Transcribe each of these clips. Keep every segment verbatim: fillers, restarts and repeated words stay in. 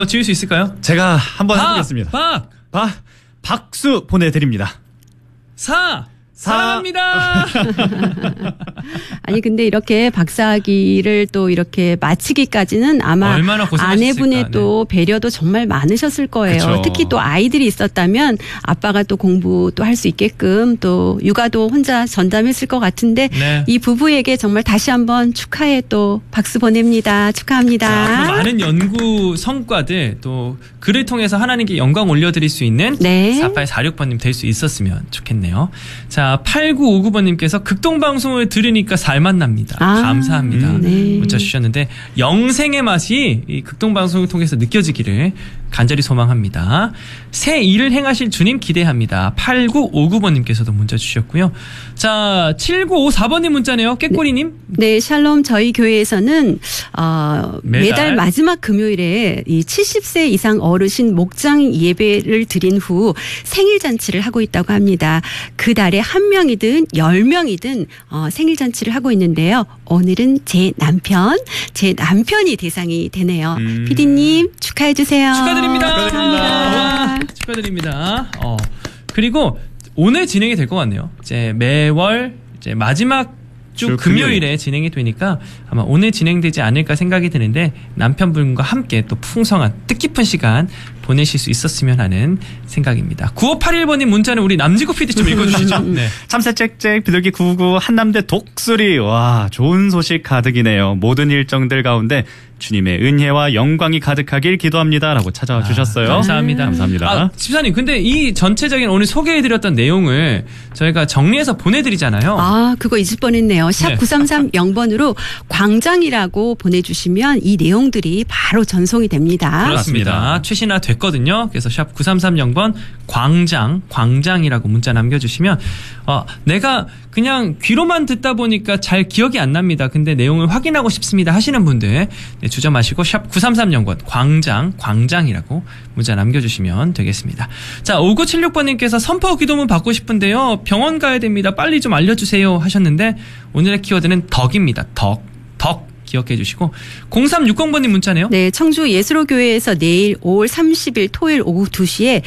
지을 수 있을까요? 제가 한번 박, 해보겠습니다. 박! 박! 박수 보내드립니다. 사! 사랑합니다. 아니 근데 이렇게 박사학위를 또 이렇게 마치기까지는 아마 얼마나 고생하셨을까. 아내분의 또 배려도 정말 많으셨을 거예요. 그쵸. 특히 또 아이들이 있었다면 아빠가 또 공부 또 할 수 있게끔 또 육아도 혼자 전담했을 것 같은데 네. 이 부부에게 정말 다시 한번 축하해 또 박수 보냅니다. 축하합니다. 자, 그 많은 연구 성과들 또 글을 통해서 하나님께 영광 올려드릴 수 있는 네. 사팔사육 번님 될 수 있었으면 좋겠네요. 자, 팔구오구 번님께서 극동방송을 들으니까 살맛 납니다. 아, 감사합니다. 음, 네. 문자 주셨는데 영생의 맛이 이 극동방송을 통해서 느껴지기를 간절히 소망합니다. 새 일을 행하실 주님 기대합니다. 팔구오구 번님께서도 문자 주셨고요. 자, 칠구오사 번님 문자네요. 깨꼬리님. 네, 샬롬 저희 교회에서는 어, 매달. 매달 마지막 금요일에 이 칠십 세 이상 어르신 목장 예배를 드린 후 생일 잔치를 하고 있다고 합니다. 그 달에 한 명이든 열 명이든 어, 생일 잔치를 하고 있는데요. 오늘은 제 남편, 제 남편이 대상이 되네요. 음. 피디님 축하해 주세요. 축하드립니다. 축하드립니다. 축하드립니다. 어, 그리고 오늘 진행이 될 것 같네요. 이제 매월 이제 마지막 주 주 금요일에 금요일. 진행이 되니까 아마 오늘 진행되지 않을까 생각이 드는데 남편분과 함께 또 풍성한 뜻깊은 시간 보내실 수 있었으면 하는 생각입니다. 구오팔일 번님 문자는 우리 남지구 피디 좀 읽어주시죠. 네. 참새 짹짹 비둘기 구구 한남대 독수리. 와, 좋은 소식 가득이네요. 모든 일정들 가운데 주님의 은혜와 영광이 가득하길 기도합니다. 라고 찾아와 주셨어요. 아, 감사합니다. 감사합니다. 아, 집사님, 근데 이 전체적인 오늘 소개해드렸던 내용을 저희가 정리해서 보내드리잖아요. 아, 그거 잊을 뻔했네요. 샵 네. 구삼삼영 번으로 광장이라고 보내주시면 이 내용들이 바로 전송이 됩니다. 그렇습니다. 맞습니다. 최신화 됐거든요. 그래서 샵 구삼삼영 번 광장, 광장이라고 문자 남겨주시면 어, 내가 그냥 귀로만 듣다 보니까 잘 기억이 안 납니다. 근데 내용을 확인하고 싶습니다 하시는 분들 네, 주저 마시고 샵 구삼삼영 번 광장, 광장이라고 문자 남겨주시면 되겠습니다. 자, 오구칠육 번님께서 선포 기도문 받고 싶은데요. 병원 가야 됩니다. 빨리 좀 알려주세요 하셨는데 오늘의 키워드는 덕입니다. 덕, 덕. 기억해 주시고 공삼육공 번님 문자네요. 네, 청주 예수로교회에서 내일 오월 삼십일 토요일 오후 두 시에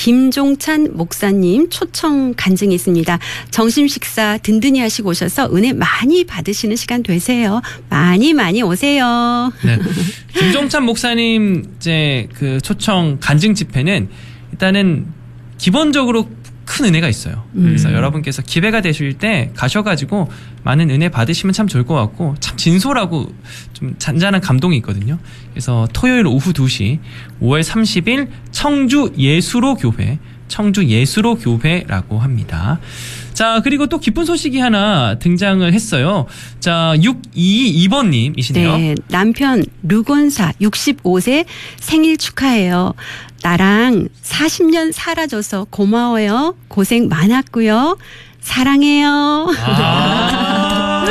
김종찬 목사님 초청 간증이 있습니다. 점심 식사 든든히 하시고 오셔서 은혜 많이 받으시는 시간 되세요. 많이 많이 오세요. 네. 김종찬 목사님 이제 그 초청 간증 집회는 일단은 기본적으로 큰 은혜가 있어요. 그래서 음. 여러분께서 기회가 되실 때 가셔가지고 많은 은혜 받으시면 참 좋을 것 같고 참 진솔하고 좀 잔잔한 감동이 있거든요. 그래서 토요일 오후 두 시 오월 삼십일 청주 예수로 교회 청주 예수로 교회라고 합니다. 자, 그리고 또 기쁜 소식이 하나 등장을 했어요. 자, 육이이이 번님이시네요. 네, 남편 류건사 육십오 세 생일 축하해요. 나랑 사십 년 살아줘서 고마워요. 고생 많았고요. 사랑해요. 아,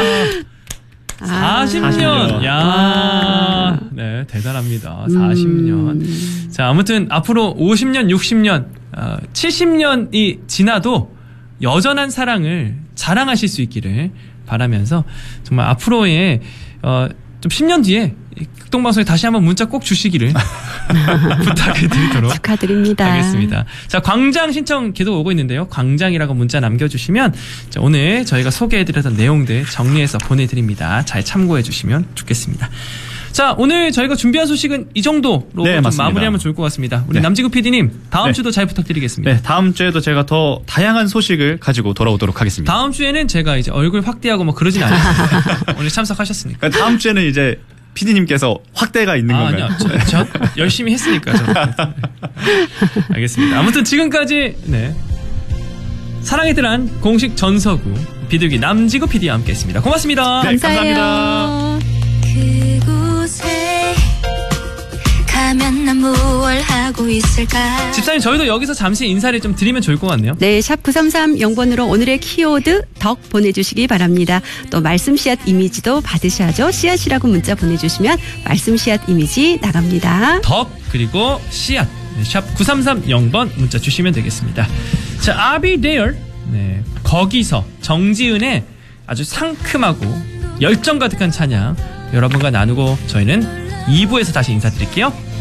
사십 년. 사십 년. 야, 와. 네, 대단합니다. 사십 년. 음. 자, 아무튼 앞으로 오십 년, 육십 년, 어, 칠십 년이 지나도 여전한 사랑을 자랑하실 수 있기를 바라면서 정말 앞으로의 어, 좀 십 년 뒤에 극동방송에 다시 한번 문자 꼭 주시기를 부탁을 드리도록 축하드립니다. 하겠습니다. 자, 광장 신청 계속 오고 있는데요. 광장이라고 문자 남겨주시면 자, 오늘 저희가 소개해드렸던 내용들 정리해서 보내드립니다. 잘 참고해주시면 좋겠습니다. 자, 오늘 저희가 준비한 소식은 이 정도로 네, 좀 맞습니다. 마무리하면 좋을 것 같습니다. 우리 네. 남지구 피디님 다음 네. 주도 잘 부탁드리겠습니다. 네, 다음 주에도 제가 더 다양한 소식을 가지고 돌아오도록 하겠습니다. 다음 주에는 제가 이제 얼굴 확대하고 뭐 그러진 않습니다. 오늘 참석하셨으니까. 그러니까 다음 주에는 이제 피디님께서 확대가 있는 아, 건가요? 아니요. 저, 저 열심히 했으니까. 저. 알겠습니다. 아무튼 지금까지 네. 사랑의 드란 공식 전서구 비둘기 남지구 피디와 함께했습니다. 고맙습니다. 네, 감사해요. 감사합니다. 그곳에 가면 난 무얼 하고 있을까. 집사님, 저희도 여기서 잠시 인사를 좀 드리면 좋을 것 같네요. 네, 샵 구삼삼영 번으로 오늘의 키워드 덕 보내주시기 바랍니다. 또 말씀 씨앗 이미지도 받으셔야죠. 씨앗이라고 문자 보내주시면 말씀 씨앗 이미지 나갑니다. 덕 그리고 씨앗 네, 샵 구삼삼영 번 문자 주시면 되겠습니다. 자, I'll be there. 네, 거기서 정지은의 아주 상큼하고 열정 가득한 찬양 여러분과 나누고 저희는 이 부에서 다시 인사드릴게요.